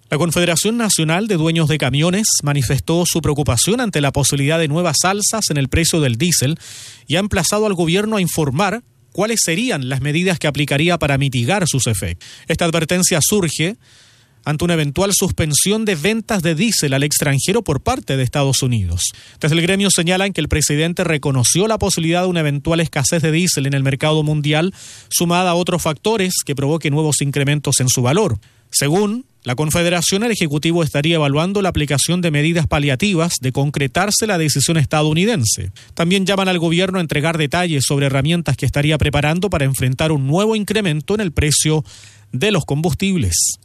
La Confederación Nacional de Dueños de Camiones manifestó su preocupación ante la posibilidad de nuevas alzas en el precio del diésel y ha emplazado al gobierno a informar cuáles serían las medidas que aplicaría para mitigar sus efectos. Esta advertencia surge ante una eventual suspensión de ventas de diésel al extranjero por parte de Estados Unidos. Desde el gremio señalan que el presidente reconoció la posibilidad de una eventual escasez de diésel en el mercado mundial, sumada a otros factores que provoquen nuevos incrementos en su valor. Según la Confederación, el Ejecutivo estaría evaluando la aplicación de medidas paliativas de concretarse la decisión estadounidense. También llaman al gobierno a entregar detalles sobre herramientas que estaría preparando para enfrentar un nuevo incremento en el precio de los combustibles.